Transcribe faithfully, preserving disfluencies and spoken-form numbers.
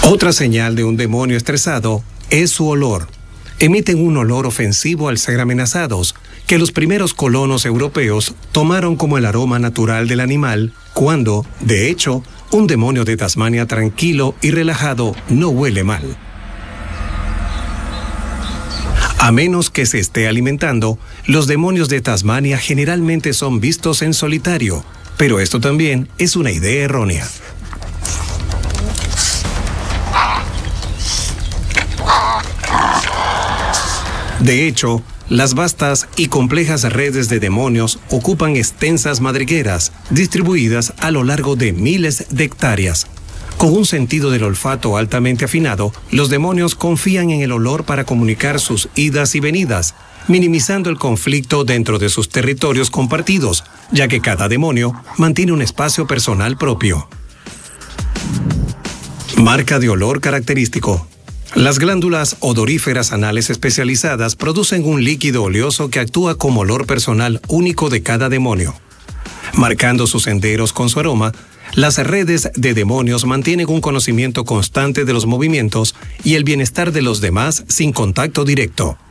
Otra señal de un demonio estresado es su olor. Emiten un olor ofensivo al ser amenazados, que los primeros colonos europeos tomaron como el aroma natural del animal, cuando, de hecho, un demonio de Tasmania tranquilo y relajado no huele mal. A menos que se esté alimentando, los demonios de Tasmania generalmente son vistos en solitario, pero esto también es una idea errónea. De hecho, las vastas y complejas redes de demonios ocupan extensas madrigueras distribuidas a lo largo de miles de hectáreas. Con un sentido del olfato altamente afinado, los demonios confían en el olor para comunicar sus idas y venidas, minimizando el conflicto dentro de sus territorios compartidos, ya que cada demonio mantiene un espacio personal propio. Marca de olor característico. Las glándulas odoríferas anales especializadas producen un líquido oleoso que actúa como olor personal único de cada demonio. Marcando sus senderos con su aroma, las redes de demonios mantienen un conocimiento constante de los movimientos y el bienestar de los demás sin contacto directo.